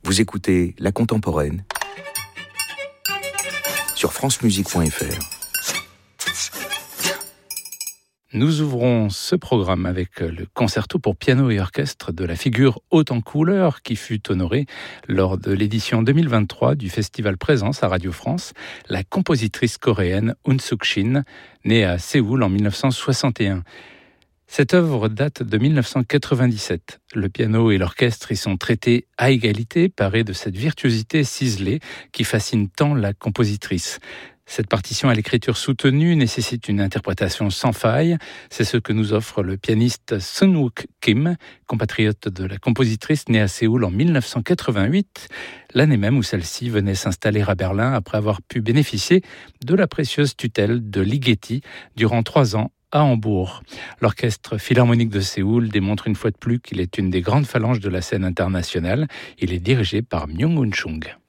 Vous écoutez La Contemporaine sur francemusique.fr. Nous ouvrons ce programme avec le concerto pour piano et orchestre de la figure haute en couleur qui fut honorée lors de l'édition 2023 du Festival Présence à Radio France, la compositrice coréenne Eun Suk-shin, née à Séoul en 1961. Cette œuvre date de 1997. Le piano et l'orchestre y sont traités à égalité, parés de cette virtuosité ciselée qui fascine tant la compositrice. Cette partition à l'écriture soutenue nécessite une interprétation sans faille. C'est ce que nous offre le pianiste Sun-wook Kim, compatriote de la compositrice née à Séoul en 1988, l'année même où celle-ci venait s'installer à Berlin après avoir pu bénéficier de la précieuse tutelle de Ligeti durant 3 ans à Hambourg. L'Orchestre Philharmonique de Séoul démontre une fois de plus qu'il est une des grandes phalanges de la scène internationale. Il est dirigé par Myung-Hun Chung.